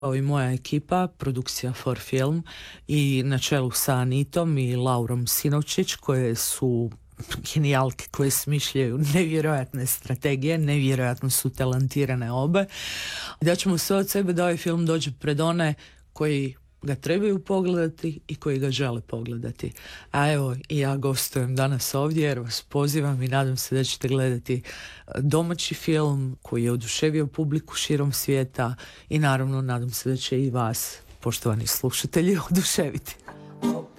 Kao i moja ekipa, produkcija For Film i na čelu sa Anitom i Laurom Sinovčić, koje su genijalke koje smišljaju nevjerojatne strategije, nevjerojatno su talentirane obe. Da ćemo sve od sebe da ovaj film dođe pred one koji ga trebaju pogledati i koji ga žele pogledati. A evo, i ja gostujem danas ovdje jer vas pozivam i nadam se da ćete gledati domaći film koji je oduševio publiku širom svijeta i naravno nadam se da će i vas, poštovani slušatelji, oduševiti.